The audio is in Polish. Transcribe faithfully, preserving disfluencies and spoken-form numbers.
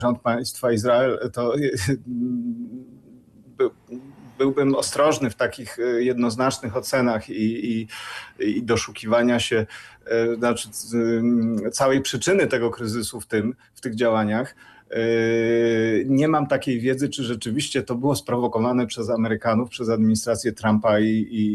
rząd państwa Izrael, to by, byłbym ostrożny w takich jednoznacznych ocenach i, i, i doszukiwania się znaczy, całej przyczyny tego kryzysu w tym, w tych działaniach. Nie mam takiej wiedzy, czy rzeczywiście to było sprowokowane przez Amerykanów, przez administrację Trumpa i, i